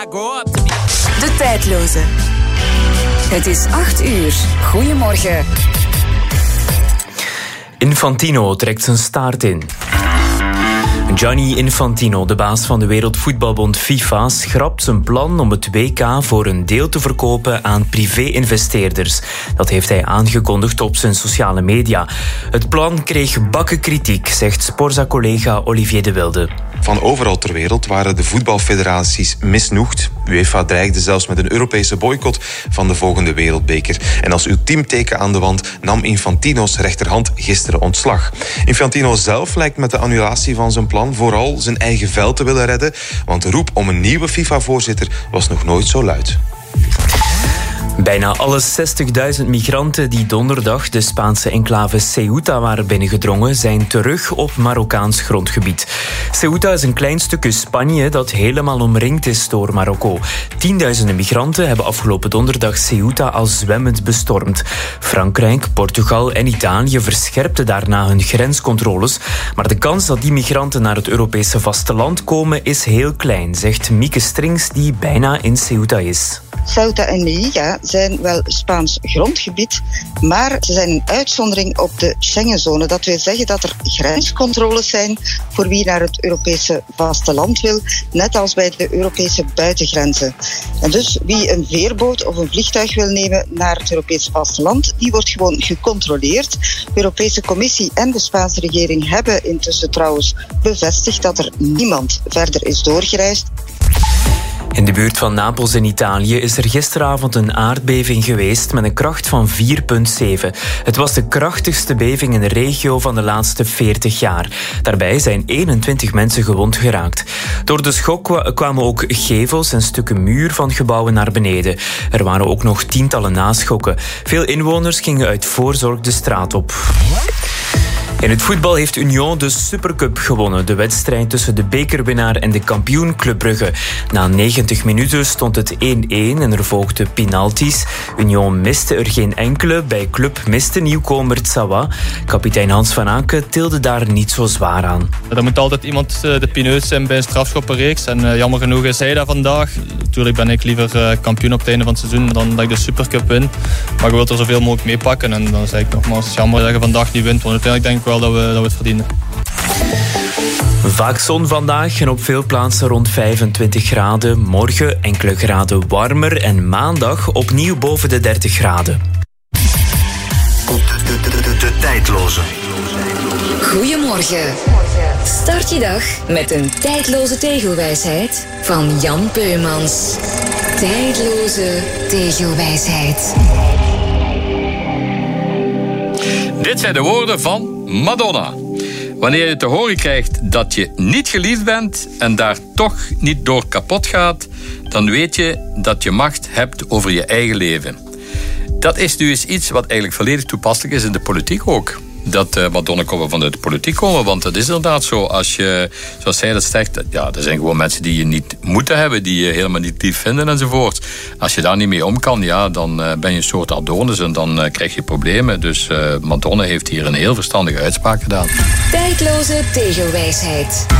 De tijdloze. Het is 8:00. Goedemorgen. Infantino trekt zijn staart in. Gianni Infantino, de baas van de Wereldvoetbalbond FIFA, schrapt zijn plan om het WK voor een deel te verkopen aan privé-investeerders. Dat heeft hij aangekondigd op zijn sociale media. Het plan kreeg bakken kritiek, zegt Sporza-collega Olivier de Wilde. Van overal ter wereld waren de voetbalfederaties misnoegd. UEFA dreigde zelfs met een Europese boycott van de volgende wereldbeker. En als ultiem teken aan de wand nam Infantino's rechterhand gisteren ontslag. Infantino zelf lijkt met de annulatie van zijn plan vooral zijn eigen vel te willen redden, want de roep om een nieuwe FIFA-voorzitter was nog nooit zo luid. Bijna alle 60.000 migranten die donderdag de Spaanse enclave Ceuta waren binnengedrongen, zijn terug op Marokkaans grondgebied. Ceuta is een klein stukje Spanje dat helemaal omringd is door Marokko. Tienduizenden migranten hebben afgelopen donderdag Ceuta al zwemmend bestormd. Frankrijk, Portugal en Italië verscherpten daarna hun grenscontroles. Maar de kans dat die migranten naar het Europese vasteland komen is heel klein, zegt Mieke Strings, die bijna in Ceuta is. Ceuta en Melilla zijn wel Spaans grondgebied, maar ze zijn een uitzondering op de Schengenzone. Dat wil zeggen dat er grenscontroles zijn voor wie naar het Europese vasteland wil, net als bij de Europese buitengrenzen. En dus wie een veerboot of een vliegtuig wil nemen naar het Europese vasteland, die wordt gewoon gecontroleerd. De Europese Commissie en de Spaanse regering hebben intussen trouwens bevestigd dat er niemand verder is doorgereisd. In de buurt van Napels in Italië is er gisteravond een aardbeving geweest met een kracht van 4,7. Het was de krachtigste beving in de regio van de laatste 40 jaar. Daarbij zijn 21 mensen gewond geraakt. Door de schok kwamen ook gevels en stukken muur van gebouwen naar beneden. Er waren ook nog tientallen naschokken. Veel inwoners gingen uit voorzorg de straat op. In het voetbal heeft Union de Supercup gewonnen. De wedstrijd tussen de bekerwinnaar en de kampioen Club Brugge. Na 90 minuten stond het 1-1 en er volgden penalties. Union miste er geen enkele. Bij Club miste nieuwkomer Tsawa. Kapitein Hans van Aken tilde daar niet zo zwaar aan. Er moet altijd iemand de pineus zijn bij een strafschoppenreeks. En jammer genoeg is hij dat vandaag. Natuurlijk ben ik liever kampioen op het einde van het seizoen dan dat ik de Supercup win. Maar ik wil er zoveel mogelijk meepakken. En dan zeg ik nogmaals, jammer dat je vandaag niet wint. Want uiteindelijk denk ik wel dat we het verdienen. Vaak zon vandaag en op veel plaatsen rond 25 graden. Morgen enkele graden warmer en maandag opnieuw boven de 30 graden. De tijdloze. Goedemorgen. Start je dag met een tijdloze tegelwijsheid van Jan Peumans. Tijdloze tegelwijsheid. Dit zijn de woorden van Madonna. Wanneer je te horen krijgt dat je niet geliefd bent en daar toch niet door kapot gaat, dan weet je dat je macht hebt over je eigen leven. Dat is nu eens iets wat eigenlijk volledig toepasselijk is in de politiek ook. Dat Madonna komen vanuit de politiek komen, want dat is inderdaad zo. Als je, zoals zij dat zegt, ja, er zijn gewoon mensen die je niet moeten hebben, die je helemaal niet lief vinden enzovoort. Als je daar niet mee om kan, ja, dan ben je een soort Adonis en dan krijg je problemen. Dus Madonna heeft hier een heel verstandige uitspraak gedaan. Tijdloze tegelwijsheid.